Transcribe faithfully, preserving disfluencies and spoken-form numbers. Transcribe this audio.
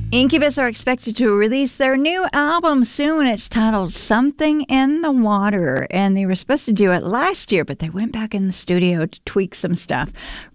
Incubus are expected to release their new album soon. It's titled Something in the Water, and they were supposed to do it last year, but they went back in the studio to tweak some stuff.